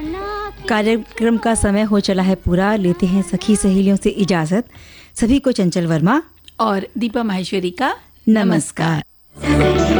कार्यक्रम का समय हो चला है पूरा। लेते हैं सखी सहेलियों से इजाजत। सभी को चंचल वर्मा और दीपा माहेश्वरी का नमस्कार।